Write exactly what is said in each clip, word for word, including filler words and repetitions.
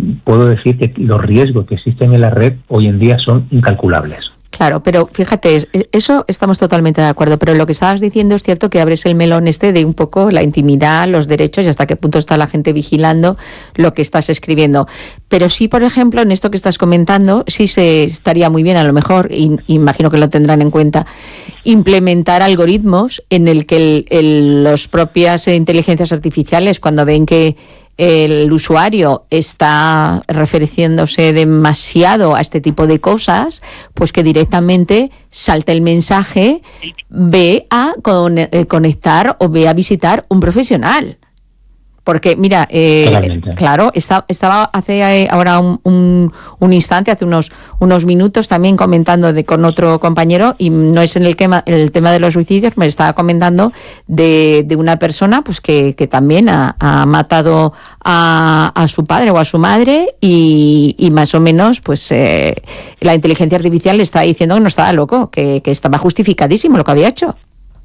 puedo decir que los riesgos que existen en la red hoy en día son incalculables. Claro, pero fíjate, eso estamos totalmente de acuerdo, pero lo que estabas diciendo es cierto que abres el melón este de un poco la intimidad, los derechos y hasta qué punto está la gente vigilando lo que estás escribiendo. Pero sí, por ejemplo, en esto que estás comentando, sí se estaría muy bien, a lo mejor, y imagino que lo tendrán en cuenta, implementar algoritmos en el que el, el, los propias inteligencias artificiales, cuando ven que el usuario está refiriéndose demasiado a este tipo de cosas, pues que directamente salte el mensaje, ve a con, eh, conectar o ve a visitar un profesional. Porque, mira, eh, claro, está, estaba hace eh, ahora un, un, un instante, hace unos unos minutos también comentando de, con otro compañero, y no es en el tema, el tema de los suicidios, me estaba comentando de, de una persona pues que, que también ha, ha matado a, a su padre o a su madre y, y más o menos pues eh, la inteligencia artificial le estaba diciendo que no estaba loco, que, que estaba justificadísimo lo que había hecho.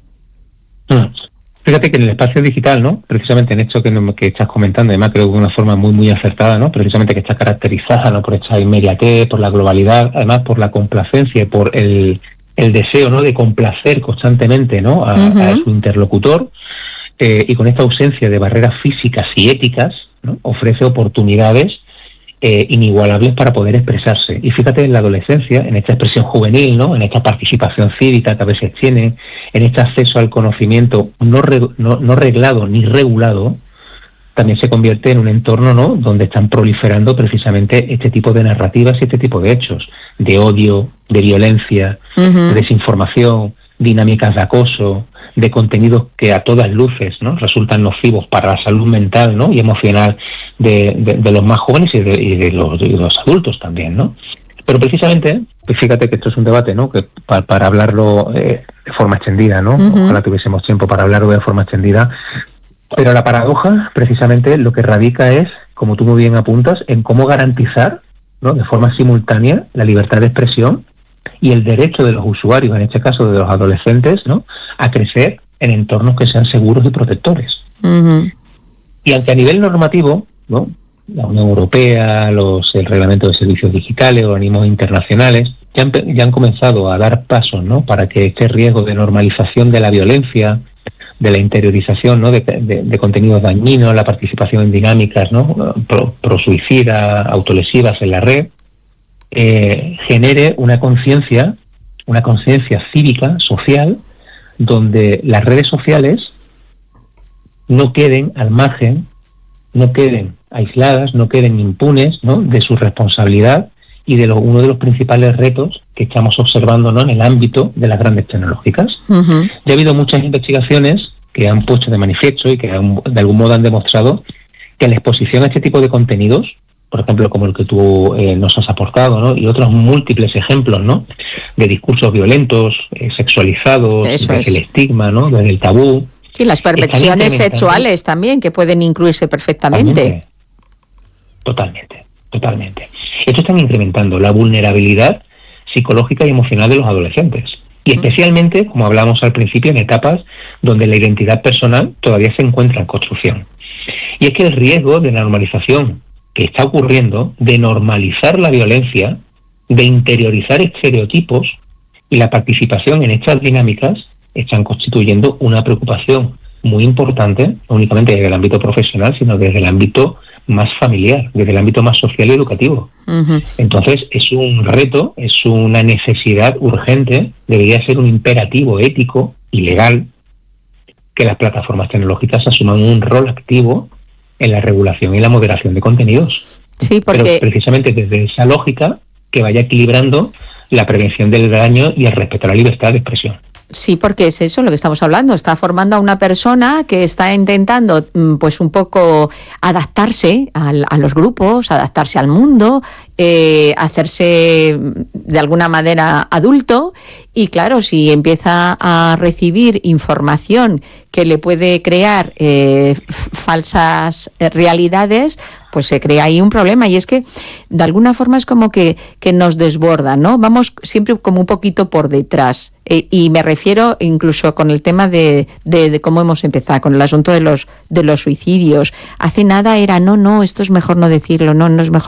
Mm. Fíjate que en el espacio digital, ¿no? Precisamente en esto que, que estás comentando, además creo que de una forma muy muy acertada, ¿no? Precisamente que está caracterizada, ¿no? Por esta inmediatez, por la globalidad, además por la complacencia y por el, el deseo, ¿no? De complacer constantemente, ¿no? A, uh-huh. a su interlocutor, eh, y con esta ausencia de barreras físicas y éticas, ¿no? Ofrece oportunidades Eh, inigualables para poder expresarse. Y fíjate en la adolescencia, en esta expresión juvenil, ¿no? En esta participación cívica que a veces tienen, en este acceso al conocimiento no, re, no, no reglado ni regulado, también se convierte en un entorno, ¿no? Donde están proliferando precisamente este tipo de narrativas y este tipo de hechos, de odio, de violencia, uh-huh. de desinformación, dinámicas de acoso, de contenidos que a todas luces, ¿no? Resultan nocivos para la salud mental, ¿no? y emocional de, de, de los más jóvenes y de, y de, los, de los adultos también, ¿no? Pero precisamente, pues fíjate que esto es un debate, ¿no? Que para, para hablarlo eh, de forma extendida, ¿no? Uh-huh. Ojalá tuviésemos tiempo para hablarlo de forma extendida. Pero la paradoja, precisamente, lo que radica es, como tú muy bien apuntas, en cómo garantizar, ¿no? De forma simultánea la libertad de expresión y el derecho de los usuarios, en este caso de los adolescentes, ¿no? A crecer en entornos que sean seguros y protectores. Uh-huh. Y aunque a nivel normativo, ¿no? La Unión Europea, los el Reglamento de Servicios Digitales, organismos internacionales, ya han, ya han comenzado a dar pasos, ¿no? Para que este riesgo de normalización de la violencia, de la interiorización, ¿no? de, de, de contenidos dañinos, la participación en dinámicas, ¿no? pro, pro suicida, autolesivas en la red, eh, genere una conciencia, una conciencia cívica, social, donde las redes sociales no queden al margen, no queden aisladas, no queden impunes, ¿no? de su responsabilidad y de lo, uno de los principales retos que estamos observando, ¿no? en el ámbito de las grandes tecnológicas. Uh-huh. Ya ha habido muchas investigaciones que han puesto de manifiesto y que han, de algún modo han demostrado que la exposición a este tipo de contenidos, por ejemplo, como el que tú eh, nos has aportado, ¿no? y otros múltiples ejemplos, ¿no? de discursos violentos, eh, sexualizados, Eso desde es. el estigma, ¿no? desde el tabú. Sí, las perversiones sexuales también, que pueden incluirse perfectamente. Totalmente, totalmente. Esto está incrementando la vulnerabilidad psicológica y emocional de los adolescentes. Y especialmente, como hablamos al principio, en etapas donde la identidad personal todavía se encuentra en construcción. Y es que el riesgo de normalización que está ocurriendo, de normalizar la violencia, de interiorizar estereotipos y la participación en estas dinámicas, están constituyendo una preocupación muy importante, no únicamente desde el ámbito profesional, sino desde el ámbito más familiar, desde el ámbito más social y educativo. Uh-huh. Entonces, es un reto, es una necesidad urgente, debería ser un imperativo ético y legal que las plataformas tecnológicas asuman un rol activo en la regulación y la moderación de contenidos. Sí, porque... Pero precisamente desde esa lógica que vaya equilibrando la prevención del daño y el respeto a la libertad de expresión. Sí, porque es eso lo que estamos hablando. Está formando a una persona que está intentando, pues, un poco adaptarse al, a los grupos, adaptarse al mundo, eh, hacerse de alguna manera adulto. Y claro, si empieza a recibir información que le puede crear eh, falsas realidades, pues se crea ahí un problema. Y es que de alguna forma es como que, que nos desborda, ¿no? Vamos siempre como un poquito por detrás. Eh, y me refiero incluso con el tema de, de, de cómo hemos empezado, con el asunto de los, de los suicidios. Hace nada era, no, no, esto es mejor no decirlo, no, no es mejor